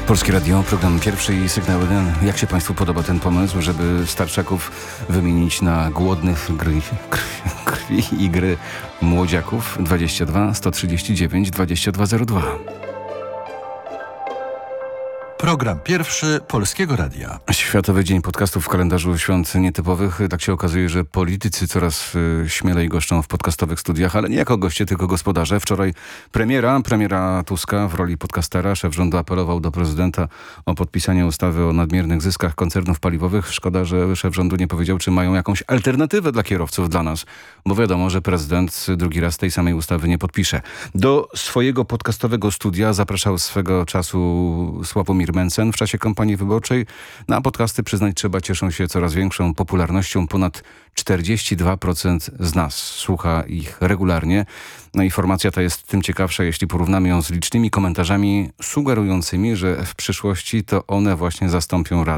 Polskie Radio, program pierwszy i Sygnał 1. Jak się Państwu podoba ten pomysł, żeby starczaków wymienić na głodnych krwi i gry młodziaków? 22 139 2202. Program pierwszy Polskiego Radia. Światowy Dzień Podcastów w kalendarzu świąt nietypowych. Tak się okazuje, że politycy coraz śmielej goszczą w podcastowych studiach, ale nie jako goście, tylko gospodarze. Wczoraj premiera Tuska w roli podcastera. Szef rządu apelował do prezydenta o podpisanie ustawy o nadmiernych zyskach koncernów paliwowych. Szkoda, że szef rządu nie powiedział, czy mają jakąś alternatywę dla kierowców, dla nas. Bo wiadomo, że prezydent drugi raz tej samej ustawy nie podpisze. Do swojego podcastowego studia zapraszał swego czasu Sławomir Mencen w czasie kampanii wyborczej. Na podcasty, przyznać trzeba, cieszą się coraz większą popularnością. Ponad 42% z nas słucha ich regularnie. No informacja ta jest tym ciekawsza, jeśli porównamy ją z licznymi komentarzami sugerującymi, że w przyszłości to one właśnie zastąpią